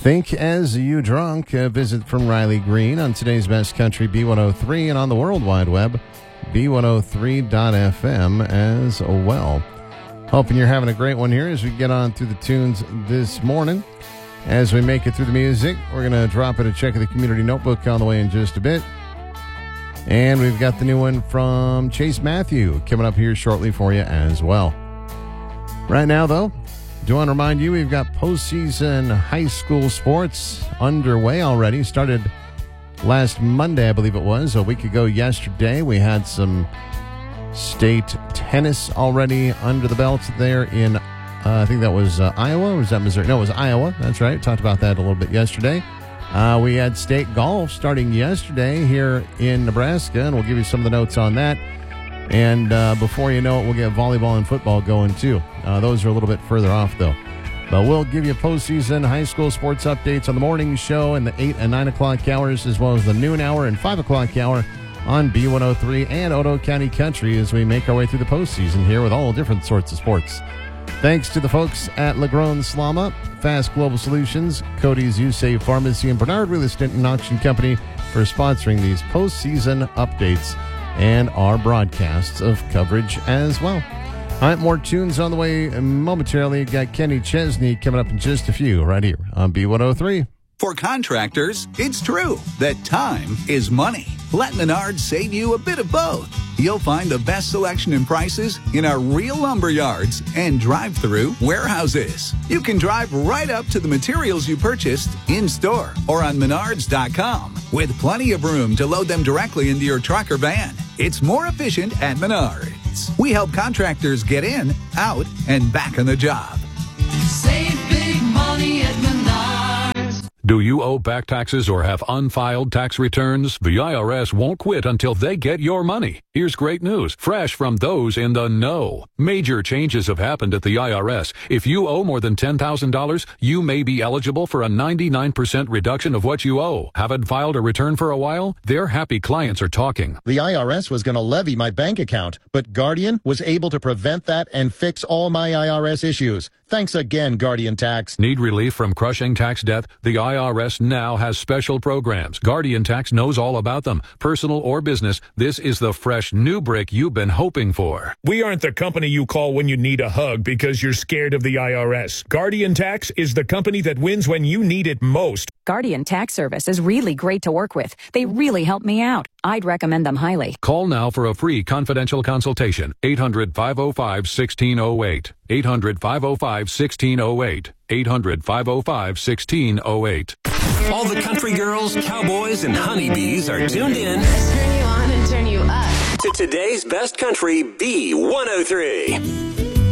Think As You Drunk, a visit from Riley Green on today's Best Country B103 and on the World Wide Web, B103.fm as well. Hoping you're having a great one here as we get on through the tunes this morning. As we make it through the music, we're going to drop it a check of the Community Notebook on the way in just a bit. And we've got the new one from Chase Matthew coming up here shortly for you as well. Right now, though, do want to remind you we've got postseason high school sports underway already. Started last Monday, I believe it was. A week ago yesterday, we had some state tennis already under the belt there in, I think that was Iowa, or was that Missouri? No, it was Iowa. That's right. Talked about that a little bit yesterday. We had state golf starting yesterday here in Nebraska, and we'll give you some of the notes on that. And before you know it, we'll get volleyball and football going, too. Those are a little bit further off, though. But we'll give you postseason high school sports updates on the morning show and the 8 and 9 o'clock hours, as well as the noon hour and 5 o'clock hour on B103 and Otoe County Country as we make our way through the postseason here with all different sorts of sports. Thanks to the folks at Lagron Slama, Fast Global Solutions, Cody's USAVE Pharmacy, and Bernard Real Estate and Auction Company for sponsoring these postseason updates and our broadcasts of coverage as well. All right, more tunes on the way momentarily. Got Kenny Chesney coming up in just a few right here on B103. For contractors, it's true that time is money. Let Menards save you a bit of both. You'll find the best selection and prices in our real lumber yards and drive-through warehouses. You can drive right up to the materials you purchased in-store or on Menards.com with plenty of room to load them directly into your truck or van. It's more efficient at Menards. We help contractors get in, out, and back on the job. Save big money at Menards. Do you owe back taxes or have unfiled tax returns? The IRS won't quit until they get your money. Here's great news, fresh from those in the know. Major changes have happened at the IRS. If you owe more than $10,000, you may be eligible for a 99% reduction of what you owe. Haven't filed a return for a while? Their happy clients are talking. The IRS was going to levy my bank account, but Guardian was able to prevent that and fix all my IRS issues. Thanks again, Guardian Tax. Need relief from crushing tax debt? The IRS now has special programs. Guardian Tax knows all about them. Personal or business, this is the fresh new brick you've been hoping for. We aren't the company you call when you need a hug because you're scared of the IRS. Guardian Tax is the company that wins when you need it most. Guardian Tax Service is really great to work with. They really helped me out. I'd recommend them highly. Call now for a free confidential consultation. 800-505-1608. 800-505-1608. 800-505-1608. All the country girls, cowboys, and honeybees are tuned in. Turn you on and turn you up. To today's Best Country B103.